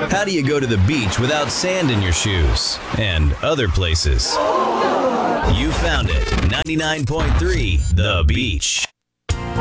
How do you go to the beach without sand in your shoes? And other places. You found it. 99.3 The Beach.